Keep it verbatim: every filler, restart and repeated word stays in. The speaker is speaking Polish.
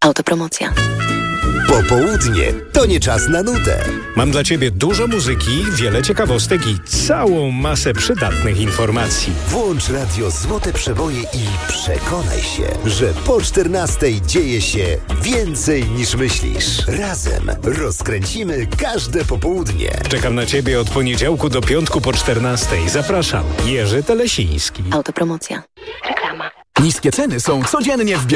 Autopromocja. Popołudnie to nie czas na nudę. Mam dla Ciebie dużo muzyki, wiele ciekawostek i całą masę przydatnych informacji. Włącz radio Złote Przeboje i przekonaj się, że po czternastej dzieje się więcej niż myślisz. Razem rozkręcimy każde popołudnie. Czekam na Ciebie od poniedziałku do piątku po czternastej. Zapraszam, Jerzy Telesiński. Autopromocja. Reklama. Niskie ceny są codziennie w